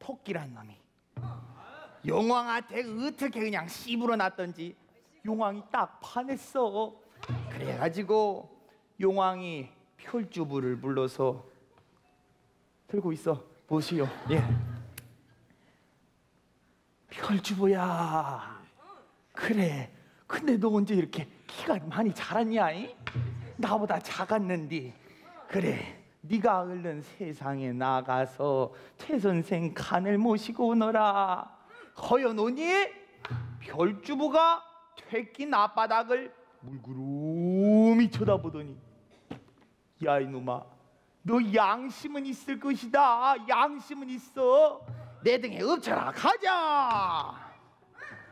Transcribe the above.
토끼란 놈이 용왕한테 어떻게 그냥 씹으러 놨던지 용왕이 딱 반했어. 그래가지고 용왕이 펼주부를 불러서 들고 있어. 보시오. 예. 펼주부야. 그래. 근데 너 언제 이렇게 키가 많이 자랐냐? 이? 나보다 작았는데. 그래. 네가 얼른 세상에 나가서 최 선생 간을 모시고 오너라. 허여노니 펼주부가 퇴낀 앞바닥을 물구름이 쳐다보더니 야 이놈아, 너 양심은 있을 것이다. 양심은 있어. 내 등에 엎쳐라. 가자.